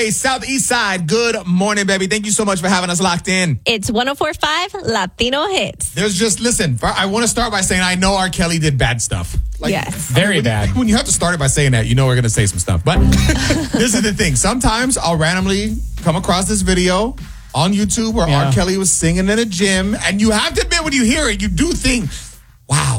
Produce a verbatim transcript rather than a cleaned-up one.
Hey, Southeast Side, good morning, baby. Thank you so much for having us locked in. It's one oh four point five Latino Hits. There's just, listen, I want to start by saying I know R. Kelly did bad stuff. Like, yes. Very when, bad. When you have to start it by saying that, you know we're going to say some stuff. But this is the thing. Sometimes I'll randomly come across this video on YouTube where Yeah. R. Kelly was singing in a gym. And you have to admit, when you hear it, you do think, wow,